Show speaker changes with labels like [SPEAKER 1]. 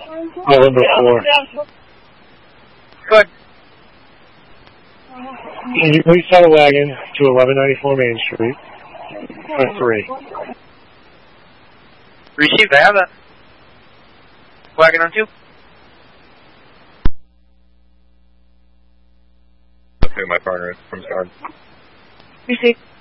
[SPEAKER 1] November 4.
[SPEAKER 2] Good.
[SPEAKER 1] Can you please tell a wagon to 1194 Main Street for 3?
[SPEAKER 2] Received. I have that. Wagon on 2.
[SPEAKER 3] Okay, my partner from Guard.
[SPEAKER 2] Received.